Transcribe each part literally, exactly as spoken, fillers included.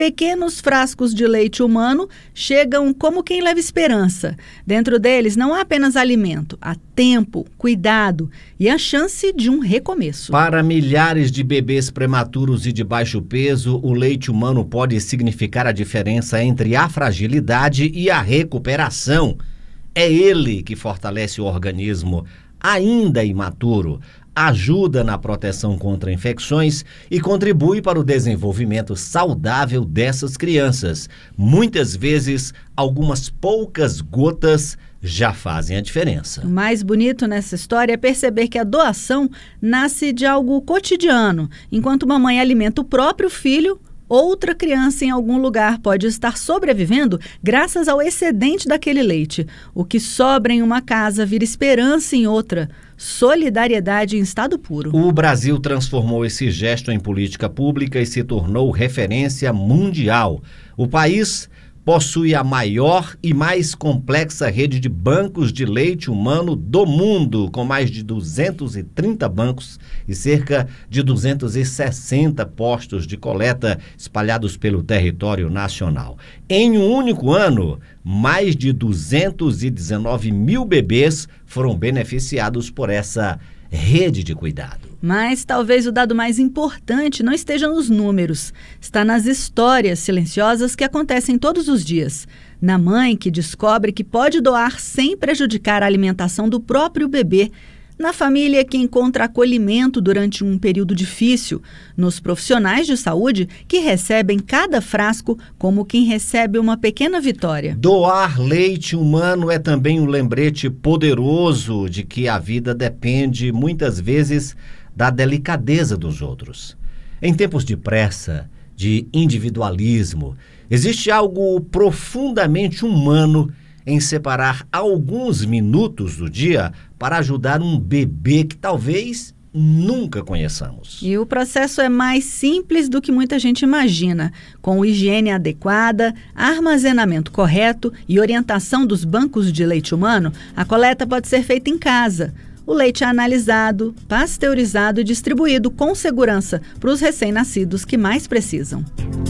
Pequenos frascos de leite humano chegam como quem leva esperança. Dentro deles não há apenas alimento, há tempo, cuidado e a chance de um recomeço. Para milhares de bebês prematuros e de baixo peso, o leite humano pode significar a diferença entre a fragilidade e a recuperação. É ele que fortalece o organismo ainda imaturo, ajuda na proteção contra infecções e contribui para o desenvolvimento saudável dessas crianças. Muitas vezes, algumas poucas gotas já fazem a diferença. O mais bonito nessa história é perceber que a doação nasce de algo cotidiano. Enquanto uma mãe alimenta o próprio filho, outra criança em algum lugar pode estar sobrevivendo graças ao excedente daquele leite. O que sobra em uma casa vira esperança em outra. Solidariedade em estado puro. O Brasil transformou esse gesto em política pública e se tornou referência mundial. O país possui a maior e mais complexa rede de bancos de leite humano do mundo, com mais de duzentos e trinta bancos e cerca de duzentos e sessenta postos de coleta espalhados pelo território nacional. Em um único ano, mais de duzentos e dezenove mil bebês foram beneficiados por essa rede de cuidado. Mas talvez o dado mais importante não esteja nos números. Está nas histórias silenciosas que acontecem todos os dias. Na mãe que descobre que pode doar sem prejudicar a alimentação do próprio bebê. Na família que encontra acolhimento durante um período difícil. Nos profissionais de saúde que recebem cada frasco como quem recebe uma pequena vitória. Doar leite humano é também um lembrete poderoso de que a vida depende muitas vezes da delicadeza dos outros. Em tempos de pressa, de individualismo, existe algo profundamente humano em separar alguns minutos do dia para ajudar um bebê que talvez nunca conheçamos. E o processo é mais simples do que muita gente imagina. Com higiene adequada, armazenamento correto e orientação dos bancos de leite humano, a coleta pode ser feita em casa. O leite é analisado, pasteurizado e distribuído com segurança para os recém-nascidos que mais precisam.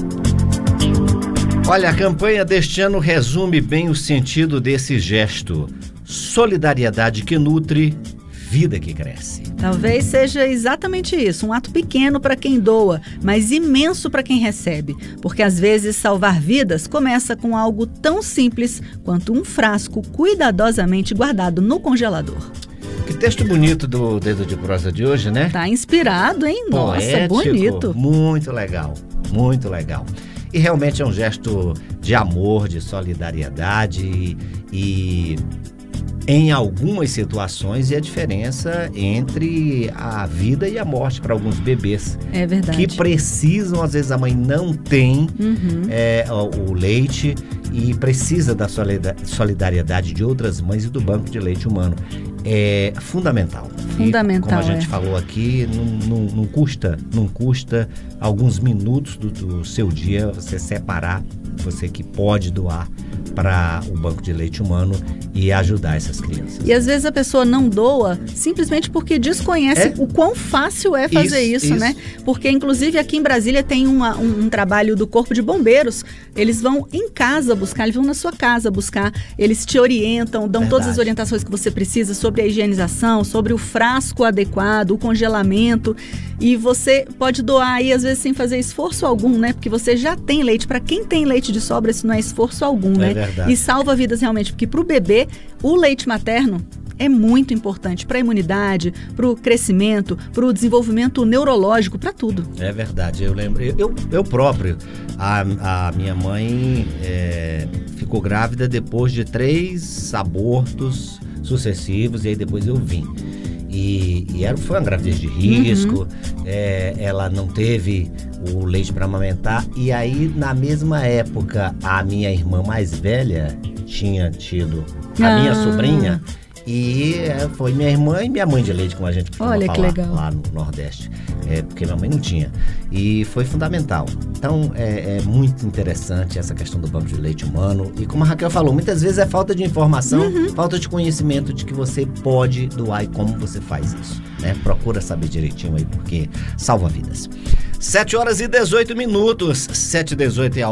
Olha, a campanha deste ano resume bem o sentido desse gesto. Solidariedade que nutre, vida que cresce. Talvez seja exatamente isso, um ato pequeno para quem doa, mas imenso para quem recebe. Porque às vezes salvar vidas começa com algo tão simples quanto um frasco cuidadosamente guardado no congelador. Que texto bonito do Dedo de Prosa de hoje, né? Tá inspirado, hein? Nossa, poético, bonito. Muito legal, muito legal. E realmente é um gesto de amor, de solidariedade e, e em algumas situações é a diferença entre a vida e a morte para alguns bebês. É verdade. Que precisam, às vezes a mãe não tem uhum. é, o, o leite e precisa da solidariedade de outras mães e do banco de leite humano. É fundamental. Fundamental, e, como a gente é. falou aqui, não, não, não custa, não custa alguns minutos do, do seu dia você separar, você que pode doar para o banco de leite humano e ajudar essas crianças. E às vezes a pessoa não doa simplesmente porque desconhece é? o quão fácil é fazer isso, isso, isso, né? Porque inclusive aqui em Brasília tem uma, um, um trabalho do Corpo de Bombeiros, eles vão em casa buscar, eles vão na sua casa buscar, eles te orientam, dão Verdade. todas as orientações que você precisa sobre a higienização, sobre o frasco adequado, o congelamento, e você pode doar aí às vezes sem fazer esforço algum, né? Porque você já tem leite. Para quem tem leite de sobra, isso não é esforço algum, né? É verdade. E salva vidas realmente, porque para o bebê, o leite materno é muito importante para a imunidade, para o crescimento, para o desenvolvimento neurológico, para tudo. É verdade, eu lembro, eu, eu próprio, a, a minha mãe é, ficou grávida depois de três abortos sucessivos e aí depois eu vim. E, e ela foi uma gravidez de risco, uhum. é, ela não teve o leite para amamentar. E aí, na mesma época, a minha irmã mais velha tinha tido a ah. minha sobrinha. E é, foi minha irmã e minha mãe de leite, como a gente costuma Olha, falar que legal. lá no Nordeste. É, porque minha mãe não tinha. E foi fundamental. Então, é, é muito interessante essa questão do banco de leite humano. E como a Raquel falou, muitas vezes é falta de informação, uhum. falta de conhecimento de que você pode doar e como você faz isso, né? Procura saber direitinho aí, porque salva vidas. sete horas e dezoito minutos. sete e dezoito é a